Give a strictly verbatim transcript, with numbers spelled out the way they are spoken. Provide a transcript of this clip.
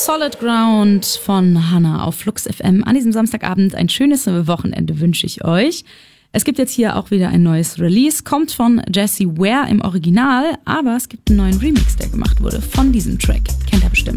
Solid Ground von Hannah auf Flux F M. An diesem Samstagabend ein schönes Wochenende wünsche ich euch. Es gibt jetzt hier auch wieder ein neues Release, kommt von Jessie Ware im Original, aber es gibt einen neuen Remix, der gemacht wurde von diesem Track. Kennt ihr bestimmt.